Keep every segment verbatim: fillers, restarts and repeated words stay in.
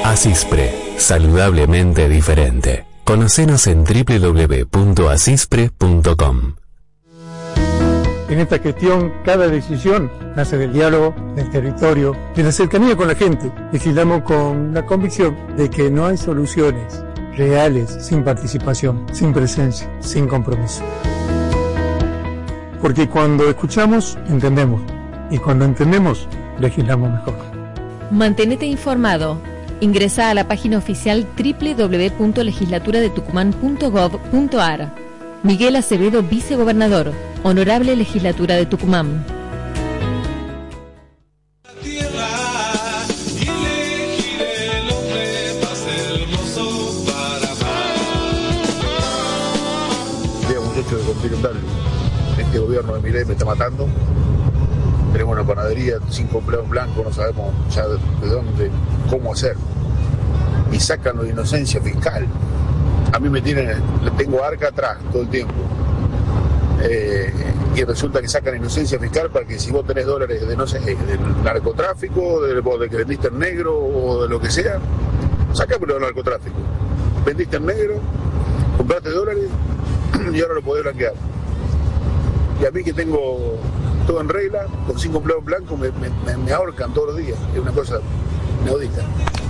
Asispre, saludablemente diferente. Conocenos en doble u doble u doble u punto asispre punto com. En esta gestión, cada decisión nace del diálogo, del territorio, de la cercanía con la gente. Legislamos con la convicción de que no hay soluciones reales sin participación, sin presencia, sin compromiso. Porque cuando escuchamos, entendemos. Y cuando entendemos, legislamos mejor. Mantenete informado. Ingresa a la página oficial doble u doble u doble u punto legislatura de tucumán punto gov punto ar. Miguel Acevedo, vicegobernador. Honorable Legislatura de Tucumán. Digo, muchachos de Continental, este gobierno de Milei me está matando. Tenemos una panadería, cinco empleados blancos, no sabemos ya de, de dónde, cómo hacer. Y sacan la inocencia fiscal. A mí me tienen, le tengo arca atrás todo el tiempo. Eh, y resulta que sacan inocencia fiscal para que si vos tenés dólares de no sé, del narcotráfico, de, de que vendiste en negro o de lo que sea, sacámelo del narcotráfico. Vendiste en negro, compraste dólares y ahora lo podés blanquear. Y a mí que tengo todo en regla, con cinco empleados blancos me, me, me ahorcan todos los días. Es una cosa inaudita.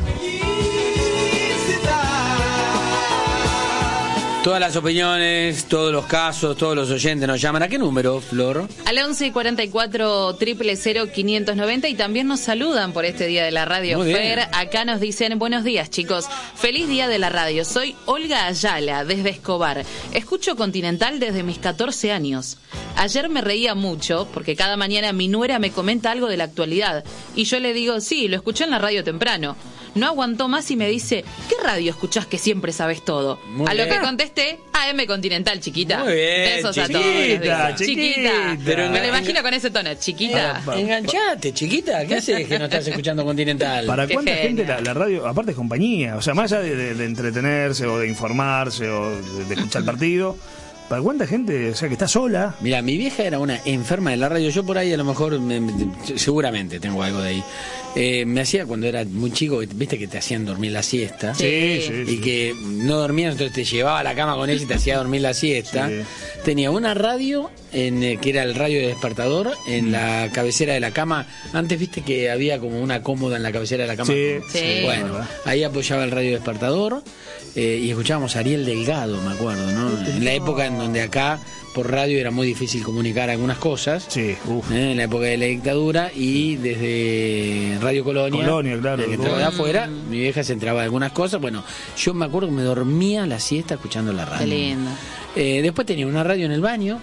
Todas las opiniones, todos los casos, todos los oyentes nos llaman. ¿A qué número, Flor? Al once cuarenta y cuatro, cero cero cero, quinientos noventa, y también nos saludan por este día de la radio. Muy Fer, bien. acá nos dicen, buenos días chicos, feliz día de la radio, soy Olga Ayala desde Escobar, escucho Continental desde mis catorce años. Ayer me reía mucho porque cada mañana mi nuera me comenta algo de la actualidad y yo le digo, sí, lo escuché en la radio temprano. No aguantó más y me dice, ¿qué radio escuchás que siempre sabes todo? Muy a bien. lo que contesté, A M Continental, chiquita. Muy bien, Besos chiquita, a todos. les digo. chiquita. Chiquita. Pero me lo enga- imagino con ese tono, chiquita. Ah, enganchate, chiquita. ¿Qué haces que no estás escuchando Continental? ¿Para Qué cuánta genia. gente la, la radio, aparte es compañía? O sea, más allá de, de- de entretenerse o de informarse o de, de escuchar el partido, ¿para cuánta gente, o sea, que está sola? Mira, mi vieja era una enferma de la radio. Yo por ahí a lo mejor, me- me- seguramente tengo algo de ahí. Eh, me hacía cuando era muy chico, viste que te hacían dormir la siesta. Sí, sí, Y que no dormías, entonces te llevaba a la cama con ella y te hacía dormir la siesta. Sí. Tenía una radio, en, eh, que era el radio de despertador, en la cabecera de la cama. Antes viste que había como una cómoda en la cabecera de la cama. Sí, sí. Bueno, ¿verdad? ahí apoyaba el radio despertador. Eh, y escuchábamos a Ariel Delgado, me acuerdo, ¿no? En la época en donde acá por radio era muy difícil comunicar algunas cosas. Sí, uff. ¿eh? En la época de la dictadura, y desde Radio Colonia, Colonia, claro. el que entraba de afuera, mi vieja se entraba de algunas cosas. Bueno, yo me acuerdo que me dormía la siesta escuchando la radio. Qué lindo. Eh, después tenía una radio en el baño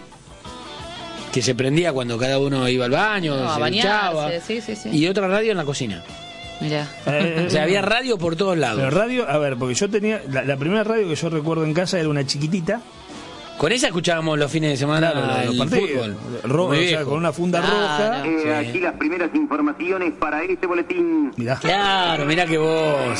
que se prendía cuando cada uno iba al baño, No, a se bañarse, duchaba, sí, sí, sí. y otra radio en la cocina. Mirá. Eh, O sea, había radio por todos lados. Pero radio, a ver, porque yo tenía, la, la primera radio que yo recuerdo en casa era una chiquitita. Con esa escuchábamos los fines de semana Claro, el los partidos. fútbol. Ro- Muy o sea, viejo. con una funda Claro. roja. Eh, Sí. Aquí las primeras informaciones para este boletín. Mirá. Claro, mirá que vos.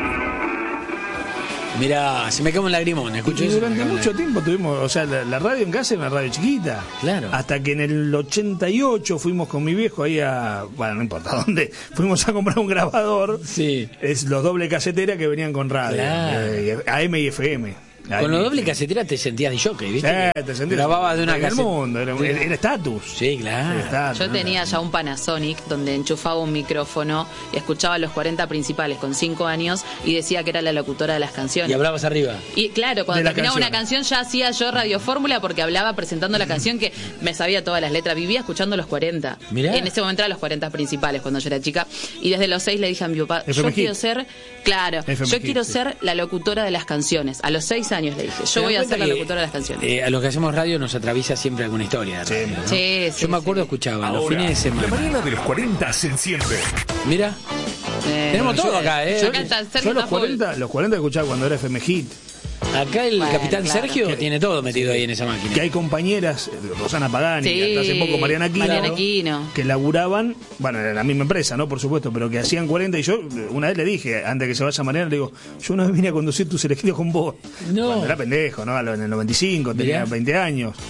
Mirá, se me cae un lagrimón, escucho Y eso. durante se me cae un mucho tiempo tuvimos, o sea, la, la radio en casa era una radio chiquita. Claro. Hasta que en el ochenta y ocho fuimos con mi viejo ahí a, bueno, no importa dónde, fuimos a comprar un grabador. Sí. Es los doble casetera que venían con radio. Claro. eh, A M y F M. Con los doble casetera te sentías de jockey, ¿viste? Sí, te sentías Grababas de una en el caseta. mundo, era Sí. era estatus. Sí, claro. Era estatus, Yo ¿no? tenía ya un Panasonic donde enchufaba un micrófono y escuchaba los cuarenta principales con cinco años y decía que era la locutora de las canciones. Y hablabas arriba. Y claro, cuando De la terminaba canción. una canción ya hacía yo Radio Fórmula porque hablaba presentando la canción que me sabía todas las letras. Vivía escuchando los cuarenta. Mirá. En ese momento eran los cuarenta principales cuando yo era chica. Y desde los seis le dije a mi papá, F M yo Hit. quiero ser, claro, F M yo Hit, quiero sí. ser la locutora de las canciones. A los seis años le dije, yo voy a ser la locutora de las canciones. Eh, a los que hacemos radio nos atraviesa siempre alguna historia. de radio, ¿no? Sí, sí, Yo me sí. acuerdo, escuchaba los Ahora, fines de semana. la mañana de los cuarenta se enciende. Mira, Eh, tenemos todo yo- acá, ¿eh? yo acá está, Sergio Yo los está full. cuarenta, los cuarenta escuchaba cuando era F M Hit. Acá el Bueno, capitán claro. Sergio Que- tiene todo metido ahí en esa máquina. Que hay compañeras, eh, Rosana Pagani, Sí, y hasta hace poco Mariana Aquino, Mariana Aquino. que laburaban, bueno, en la misma empresa, ¿no? Por supuesto, pero que hacían cuarenta. Y yo eh, una vez le dije, antes que se vaya Mariana, le digo, yo una vez vine a conducir tus elegidos con vos. No. Cuando era pendejo, ¿no? En el noventa y cinco, tenía Mirá. veinte años.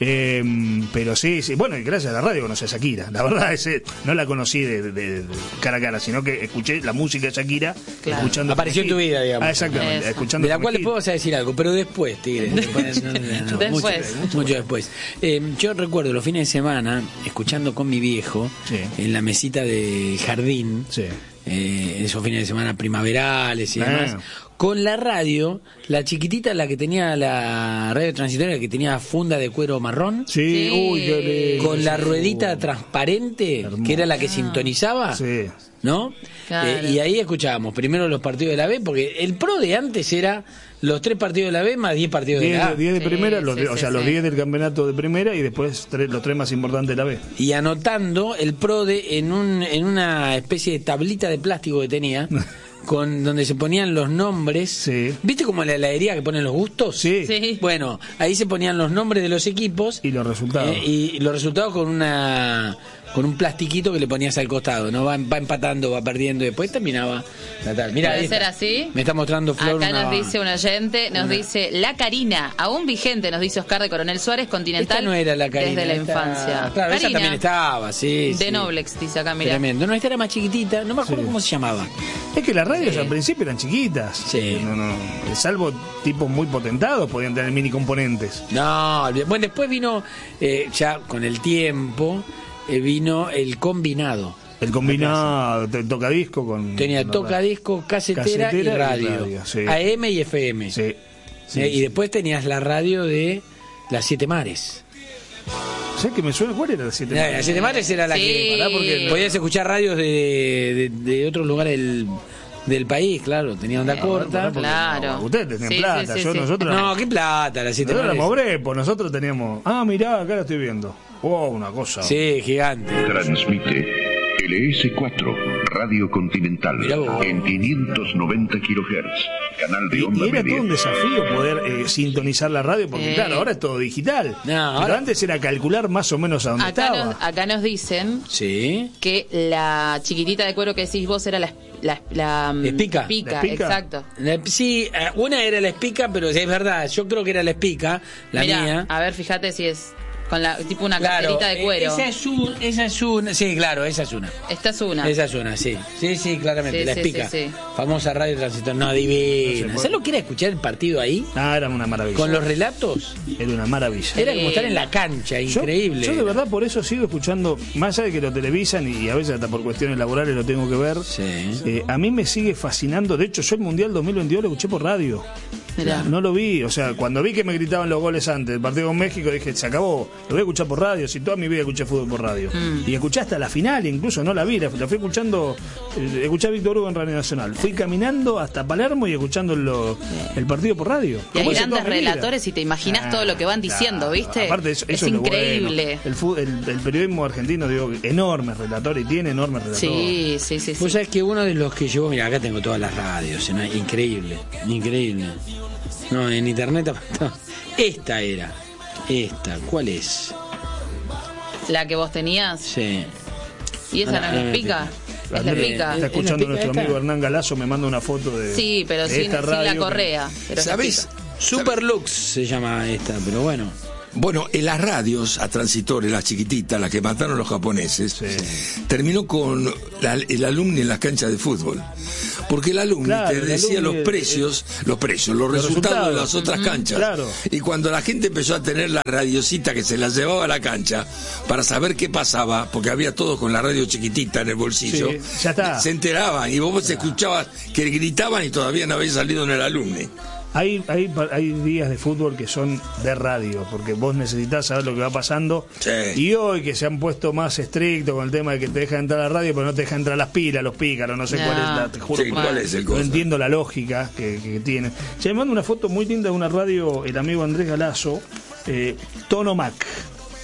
Eh, pero sí, sí, bueno, y gracias a la radio conocí a Shakira. La verdad es que no la conocí de, de, de cara a cara, sino que escuché la música de Shakira, claro. escuchando. Apareció en tu vida, digamos. Ah, exactamente, Eso. escuchando. De la cual le puedo decir algo, pero después, Tigre. Después. No, no, no, no, después. Mucho, mucho, mucho después. Eh, yo recuerdo los fines de semana, escuchando con mi viejo, sí. en la mesita de jardín, sí. eh, esos fines de semana primaverales y ah. demás. Con la radio, la chiquitita, la que tenía la radio transitoria, que tenía funda de cuero marrón. Sí, sí. Uy, yo le... Con la ruedita transparente, hermoso. Que era la que sintonizaba. Sí. ¿No? Claro. Eh, y ahí escuchábamos primero los partidos de la B, porque el pro de antes era los tres partidos de la B más diez partidos diez, de la A. diez de sí, primera, los, sí, o sea, sí, los sí. diez del campeonato de primera y después tres, los tres más importantes de la B. Y anotando el pro de en, un, en una especie de tablita de plástico que tenía. Con donde se ponían los nombres, sí. ¿Viste como la heladería que ponen los gustos? Sí. sí. Bueno, ahí se ponían los nombres de los equipos y los resultados. Eh, y los resultados con una con un plastiquito que le ponías al costado, no va, va empatando, va perdiendo y después terminaba la tal. Mira, ¿puede ser así? Me está mostrando Flor. Acá una... nos dice un oyente, nos una... dice La Karina, aún vigente, nos dice Oscar de Coronel Suárez, Continental. Esta no era la Karina, desde la esta... infancia. Claro, Karina, esa también estaba, sí. De sí. Noblex, dice acá, mira. Tremendo. No, esta era más chiquitita, no me acuerdo sí. cómo se llamaba. Es que las radios sí. al principio eran chiquitas. Sí. No, no, salvo tipos muy potentados podían tener mini componentes. No, bueno, después vino, eh, ya con el tiempo, eh, vino el combinado. El combinado, el tocadisco con... Tenía tocadisco, casetera, casetera y radio. Y radio sí. A M y F M. Sí. sí eh, sí. Y después tenías la radio de las Siete Mares. ¿Sabes que me suena? ¿Cuál era la Siete Mares? La Siete Mares era la sí. que... ¿verdad? Porque podías escuchar radios de, de, de otros lugares del... del país, claro, tenía onda claro, corta. Claro. No, ustedes tenían sí, plata, sí, sí, yo sí. nosotros. No, qué plata, la Siete Mares. Mares. Éramos brepos, nosotros teníamos. Ah, mirá, acá la estoy viendo. Oh, una cosa. Sí, gigante. Transmite L S cuatro, Radio Continental, en quinientos noventa kilohertz, canal de onda y, y era media. todo un desafío poder eh, sintonizar la radio, porque eh. claro, ahora es todo digital. No, ahora... Pero antes era calcular más o menos a dónde acá estaba. Nos, acá nos dicen sí. que la chiquitita de cuero que decís vos era la... La, la, la espica. espica, ¿La espica? Exacto. La, sí, una era la espica, pero es verdad, yo creo que era la espica, la Mirá, mía. A ver, fíjate si es con la tipo una claro, carterita de cuero. Esa es, un, esa es una, sí, claro, esa es una. Esta es una. Esa es una, sí. Sí, sí, claramente, sí, la sí, espica. Sí, sí. Famosa radio transitor, no, divina. No ¿sabes lo que era escuchar el partido ahí? Ah, era una maravilla. Con los relatos. Era una maravilla. Era como estar en la cancha, increíble. Yo, yo de verdad por eso sigo escuchando, más allá de que lo televisan y a veces hasta por cuestiones laborales lo tengo que ver. Sí. Eh, a mí me sigue fascinando. De hecho, yo el Mundial dos mil veintidós lo escuché por radio. Mirá. No lo vi, o sea, cuando vi que me gritaban los goles antes del partido con México, dije, se acabó, lo voy a escuchar por radio, si toda mi vida escuché fútbol por radio. Mm. Y escuché hasta la final, incluso no la vi, la, la fui escuchando, eh, escuché a Víctor Hugo en Radio Nacional. Fui caminando hasta Palermo y escuchando lo, el partido por radio. Y hay grandes relatores y te imaginas ah, todo lo que van diciendo, claro, ¿viste? Aparte, eso, es, eso es increíble. Bueno. El, fútbol, el, el periodismo argentino, digo, enormes relatores y tiene enormes relatores. Sí, sí, sí. Vos sí. sabés que uno de los que llevó, mira, acá tengo todas las radios, ¿no? Increíble, increíble. No, en internet. No. Esta era. Esta, ¿cuál es? ¿La que vos tenías? Sí. ¿Y esa no, no es la espica? Es la espica. Está escuchando nuestro esta? amigo Hernán Galazo, me manda una foto de. Sí, pero de sin, esta sin radio la correa. Pero ¿sabés? Superlux se llama esta, pero bueno. Bueno, en las radios a transitores, las chiquititas, las que mataron los japoneses, sí. terminó con la, el alumni en las canchas de fútbol. Porque el alumni claro, te decía alumni, los precios, eh, los precios, los, los resultados, resultados de las otras mm, canchas. Claro. Y cuando la gente empezó a tener la radiocita que se la llevaba a la cancha para saber qué pasaba, porque había todo con la radio chiquitita en el bolsillo, sí, ya está. se enteraban y vos ya. escuchabas que gritaban y todavía no había salido en el alumni. Hay, hay, hay días de fútbol que son de radio, porque vos necesitas saber lo que va pasando. Sí. Y hoy que se han puesto más estrictos con el tema de que te dejan entrar a la radio, pero no te dejan entrar las pilas, los pícaros, no sé no. cuál es la, te juro. Sí, ¿cuál es el no entiendo la lógica que, que tienen. Se me manda una foto muy linda de una radio, el amigo Andrés Galazo, eh, Tono Mac.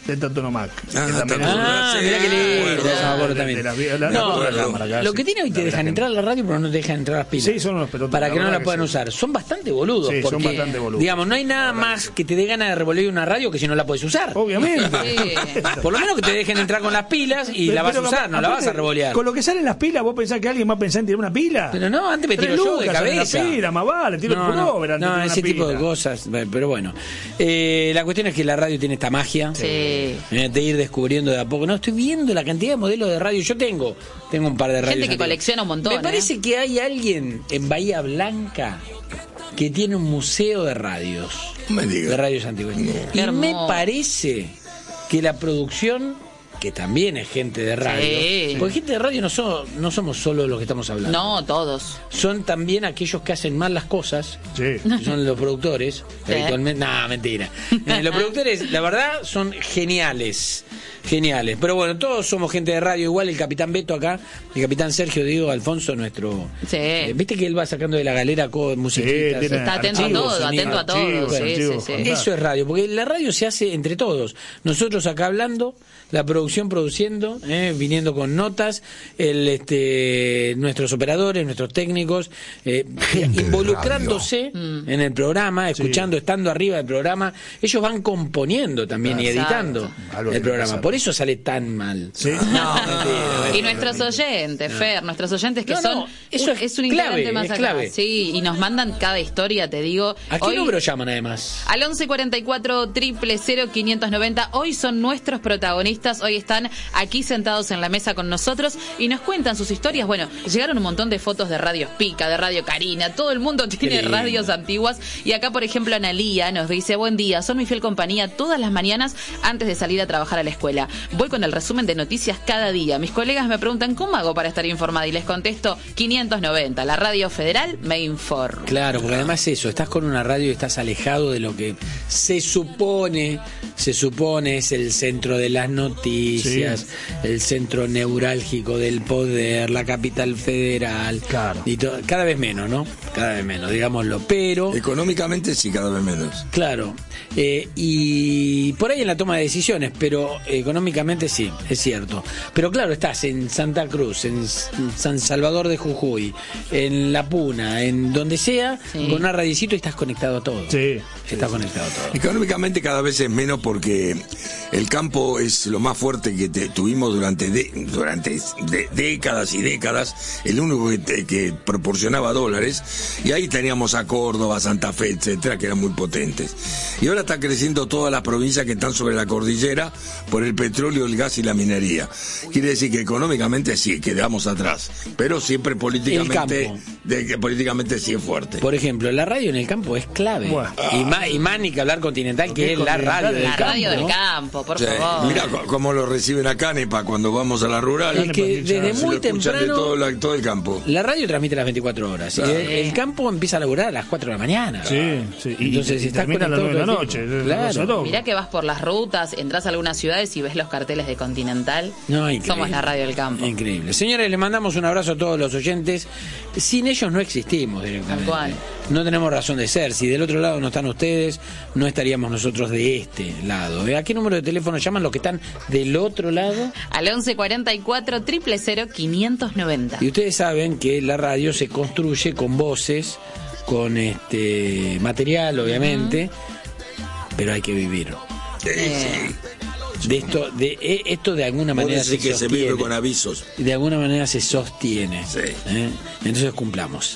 de Tatonomac. Ah, que también ah, es- mirá que lindo, de- eso me acuerdo de- también. de las- de la- No, de la cámara acá, lo sí. que tiene hoy te La dejan verdad entrar a la radio, pero no te dejan entrar las pilas. Sí, son unos pelotudos, Para la que no verdad la que puedan sí. usar. Son bastante boludos. Sí, son porque, bastante boludos. digamos, no hay nada más que te dé ganas de revolver una radio que si no la puedes usar. Obviamente. Por lo menos que te dejen entrar con las pilas y Pero- la vas a pero usar, capaz- no la vas a aparte, revolear. Con lo que salen las pilas, ¿vos pensás que alguien va a pensar en tirar una pila? Pero no, antes me tiro Tres yo de lucas salen cabeza. la pila, más vale, tiro No, el no, pullover antes no, de tirar ese una tipo de pila. cosas. Pero bueno, eh, la cuestión es que la radio tiene esta magia Sí. eh, de ir descubriendo de a poco. No, estoy viendo la cantidad de modelos de radio. Yo tengo, tengo un par de radios. Gente que antiguas. colecciona un montón. Me parece ¿eh? que hay alguien en Bahía Blanca que tiene un museo de radios. No me digas. De radios antiguas. Qué Y me hermoso. parece que la producción, que también es gente de radio, Sí. porque gente de radio no, so- no somos solo los que estamos hablando. No, todos. Son también aquellos que hacen mal las cosas, Sí. que son los productores. Sí. Habitualmente, no, mentira. Eh, los productores, la verdad, son geniales. Geniales. Pero bueno, todos somos gente de radio. Igual el capitán Beto acá, el capitán Sergio Diego Alfonso, nuestro. Sí. eh, Viste que él va sacando de la galera co- musiquitas. tiene Está atento a archivos, todo, sonidos. atento a todo. archivos, Sí, archivos, sí, sí. Eso es radio, porque la radio se hace entre todos. Nosotros acá hablando, la producción produciendo, eh, viniendo con notas, el, este, nuestros operadores, nuestros técnicos, eh, Gente de involucrándose en el programa, escuchando, estando arriba del programa. Ellos van componiendo también y Exacto. editando Algo el que programa. pasa. Por eso sale tan mal. Sí. No. Y nuestros oyentes, Fer, nuestros oyentes que No, son no, eso un- es un clave, integrante más es acá. clave. Sí, y nos mandan cada historia, te digo. ¿A qué Hoy- número llaman además? Al once cuarenta y cuatro, cero cero cero, quinientos noventa. Hoy son nuestros protagonistas. Hoy están aquí sentados en la mesa con nosotros y nos cuentan sus historias. Bueno, llegaron un montón de fotos de Radio Pica, de Radio Karina. Todo el mundo tiene lindo. radios antiguas. Y acá, por ejemplo, Analía nos dice: buen día, son mi fiel compañía todas las mañanas antes de salir a trabajar a la escuela. Voy con el resumen de noticias cada día. Mis colegas me preguntan cómo hago para estar informada y les contesto: quinientos noventa, la radio federal me informa. Claro, porque además eso, estás con una radio y estás alejado de lo que se supone, se supone es el centro de las noticias, el centro neurálgico del poder, la capital federal. Claro. Y to- cada vez menos, ¿no? Cada vez menos, digámoslo. Pero, Económicamente sí, cada vez menos. claro, eh, y por ahí en la toma de decisiones, pero económicamente sí, es cierto. Pero claro, estás en Santa Cruz, en S- San Salvador de Jujuy, en La Puna, en donde sea, Sí. con una radicito y estás conectado a todo. Sí. Estás conectado a todo. Económicamente cada vez es menos porque el campo es lo más fuerte que te- tuvimos durante de- durante de- décadas y décadas, el único que, te- que proporcionaba dólares, y ahí teníamos a Córdoba, Santa Fe, etcétera, que eran muy potentes. Y ahora está creciendo todas las provincias que están sobre la cordillera por el petróleo, el gas y la minería. Quiere decir que económicamente sí, quedamos atrás, pero siempre políticamente, El campo. de, que políticamente sí es fuerte. Por ejemplo, la radio en el campo es clave. Bueno. Y, más, y más ni que hablar Continental, que es la Continental, radio del La campo. radio del ¿no? campo, por Sí, favor. mira co- cómo lo reciben acá, Nepa, cuando vamos a la rural. Es que Nepa, desde se muy lo escuchan de temprano todo, la- todo el campo. la radio transmite las veinticuatro horas. Claro. Y el, el campo empieza a laburar a las cuatro de la mañana. Sí, sí. Y, Entonces, y si estás termina a las conectado nueve de la todo el noche. tiempo. es Claro. una cosa loca. Mirá que vas por las rutas, entras a algunas ciudades y ves los carteles de Continental. No, increíble. Somos la radio del campo. Increíble. Señores, les mandamos un abrazo a todos los oyentes. Sin ellos no existimos directamente. Tal cual. No tenemos razón de ser. Si del otro lado no están ustedes, no estaríamos nosotros de este lado. ¿A qué número de teléfono llaman los que están del otro lado? Al once cuarenta y cuatro, cero cero cero, quinientos noventa. Y ustedes saben que la radio se construye con voces, con este material, obviamente, pero hay que vivirlo. Sí, sí. De esto, de eh, esto de alguna Vos manera decís se que se sostiene. vive con avisos. De alguna manera se sostiene. Sí. ¿eh? Entonces cumplamos.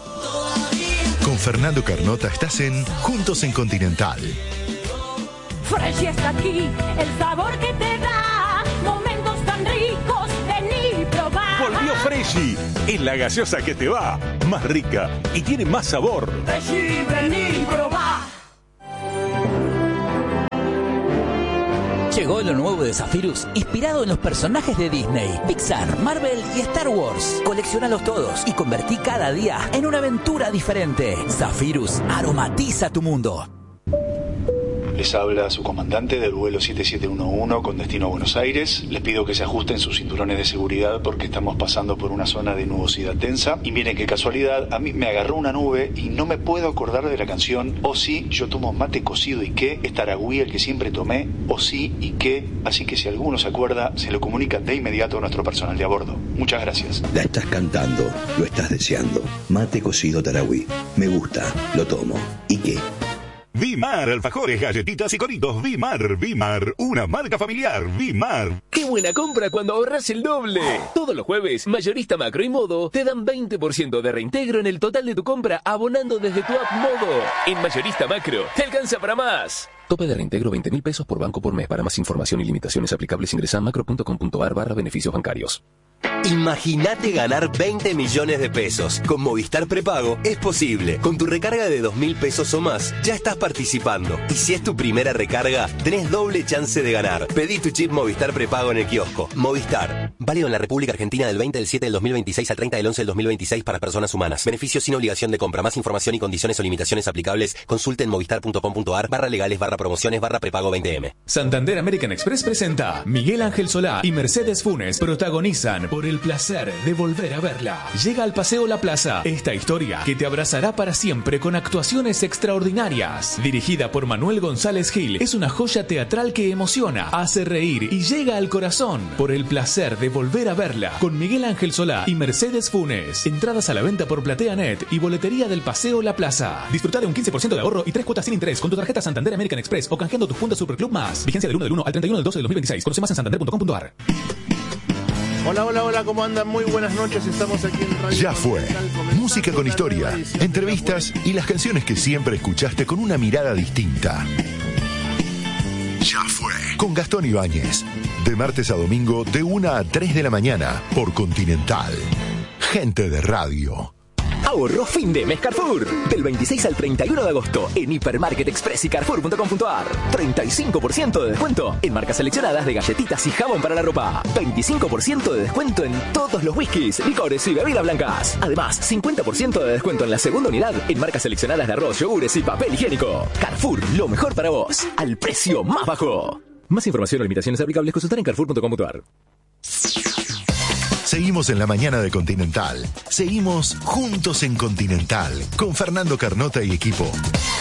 Con Fernando Carnota estás en Juntos en Continental. Fresh está aquí, el sabor que te da momentos tan ricos, vení y probar. Volvió Freshy, es la gaseosa que te va, más rica y tiene más sabor. Freshy, vení y probar. Llegó lo nuevo de Zafirus, inspirado en los personajes de Disney, Pixar, Marvel y Star Wars. Colecciónalos todos y convertí cada día en una aventura diferente. Zafirus aromatiza tu mundo. Les habla su comandante del vuelo siete siete uno uno con destino a Buenos Aires. Les pido que se ajusten sus cinturones de seguridad porque estamos pasando por una zona de nubosidad tensa. Y miren qué casualidad, a mí me agarró una nube y no me puedo acordar de la canción O sí, yo tomo mate cocido y qué, es Taragüí el que siempre tomé, O sí y qué. Así que si alguno se acuerda, se lo comunica de inmediato a nuestro personal de a bordo. Muchas gracias. La estás cantando, lo estás deseando. Mate cocido Taragüí. Me gusta, lo tomo. ¿Y qué? Vimar, alfajores, galletitas y coritos. Vimar, Vimar, una marca familiar. Vimar. ¡Qué buena compra cuando ahorras el doble! Todos los jueves, Mayorista Macro y Modo te dan veinte por ciento de reintegro en el total de tu compra abonando desde tu app Modo. En Mayorista Macro, te alcanza para más. Tope de reintegro veinte mil pesos por banco por mes. Para más información y limitaciones aplicables ingresa a macro.com.ar barra beneficios bancarios. Imagínate ganar veinte millones de pesos. Con Movistar Prepago es posible. Con tu recarga de dos mil pesos o más, ya estás participando. Y si es tu primera recarga, tenés doble chance de ganar. Pedí tu chip Movistar Prepago en el kiosco. Movistar. Válido en la República Argentina del veinte del siete del dos mil veintiséis al treinta del once del dos mil veintiséis para personas humanas. Beneficio sin obligación de compra. Más información y condiciones o limitaciones aplicables, consulte en movistar.com.ar barra legales barra promociones barra prepago veinte eme. Santander American Express presenta Miguel Ángel Solá y Mercedes Funes protagonizan Por el placer de volver a verla. Llega al Paseo La Plaza esta historia que te abrazará para siempre con actuaciones extraordinarias. Dirigida por Manuel González Gil, es una joya teatral que emociona, hace reír y llega al corazón. Por el placer de volver a verla con Miguel Ángel Solá y Mercedes Funes. Entradas a la venta por PlateaNet y boletería del Paseo La Plaza. Disfruta de un quince por ciento de ahorro y tres cuotas sin interés con tu tarjeta Santander American Express o canjeando tus puntos Superclub Más. Vigencia del uno del uno al treinta y uno del doce del dos mil veintiséis. Conoce más en santander punto com punto ar. Hola, hola, hola, ¿cómo andan? Muy buenas noches, estamos aquí en Radio Ya fue. Música con historia, entrevistas y las canciones que siempre escuchaste con una mirada distinta. Ya fue. Con Gastón Ibáñez. De martes a domingo, de una a tres de la mañana, por Continental. Gente de radio. Ahorro fin de mes Carrefour. Del veintiséis al treinta y uno de agosto en Hipermarket Express y Carrefour punto com punto ar. treinta y cinco por ciento de descuento en marcas seleccionadas de galletitas y jabón para la ropa. veinticinco por ciento de descuento en todos los whiskies, licores y bebidas blancas. Además, cincuenta por ciento de descuento en la segunda unidad en marcas seleccionadas de arroz, yogures y papel higiénico. Carrefour, lo mejor para vos, al precio más bajo. Más información o limitaciones aplicables, consultar en carrefour punto com punto ar. Seguimos en la mañana de Continental. Seguimos juntos en Continental con Fernando Carnota y equipo.